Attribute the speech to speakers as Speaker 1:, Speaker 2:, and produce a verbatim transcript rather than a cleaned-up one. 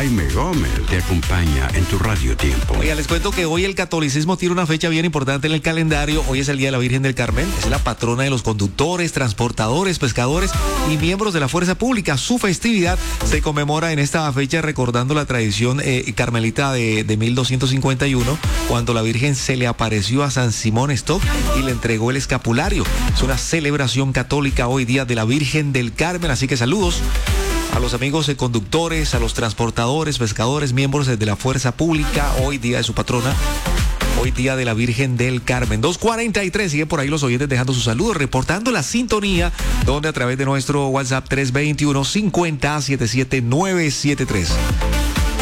Speaker 1: Jaime Gómez te acompaña en tu Radio Tiempo.
Speaker 2: Oiga, les cuento que hoy el catolicismo tiene una fecha bien importante en el calendario. Hoy es el Día de la Virgen del Carmen. Es la patrona de los conductores, transportadores, pescadores y miembros de la fuerza pública. Su festividad se conmemora en esta fecha recordando la tradición eh, carmelita de, de mil doscientos cincuenta y uno, cuando la Virgen se le apareció a San Simón Stock y le entregó el escapulario. Es una celebración católica hoy día de la Virgen del Carmen, así que saludos a los amigos eh, conductores, a los transportadores, pescadores, miembros de la fuerza pública, hoy día de su patrona, hoy día de la Virgen del Carmen. dos cuarenta y tres, siguen por ahí los oyentes dejando sus saludos, reportando la sintonía, donde a través de nuestro WhatsApp tres dos uno, cincuenta, setenta y siete, novecientos setenta y tres.